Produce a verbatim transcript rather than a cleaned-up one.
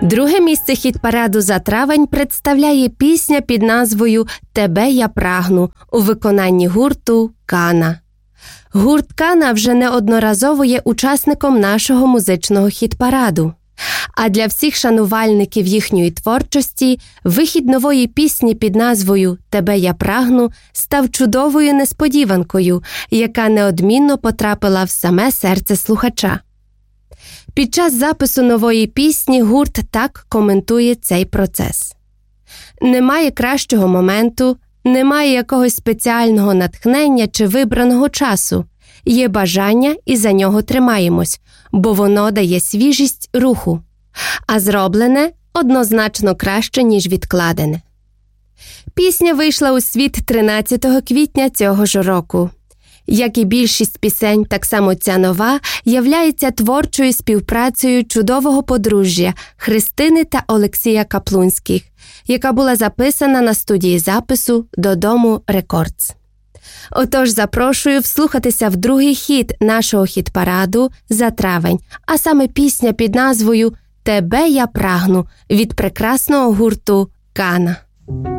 Друге місце хіт-параду за травень представляє пісня під назвою «Тебе я прагну» у виконанні гурту «Кана». Гурт «Кана» вже неодноразово є учасником нашого музичного хіт-параду. А для всіх шанувальників їхньої творчості вихід нової пісні під назвою «Тебе я прагну» став чудовою несподіванкою, яка неодмінно потрапила в саме серце слухача. Під час запису нової пісні гурт так коментує цей процес. Немає кращого моменту, немає якогось спеціального натхнення чи вибраного часу. Є бажання і за нього тримаємось, бо воно дає свіжість руху. А зроблене однозначно краще, ніж відкладене. Пісня вийшла у світ тринадцятого квітня цього ж року. Як і більшість пісень, так само ця нова являється творчою співпрацею чудового подружжя Христини та Олексія Каплунських, яка була записана на студії запису «Додому Рекордс». Отож, запрошую вслухатися в другий хіт нашого хіт-параду за травень, а саме пісня під назвою «Тебе я прагну» від прекрасного гурту «Кана».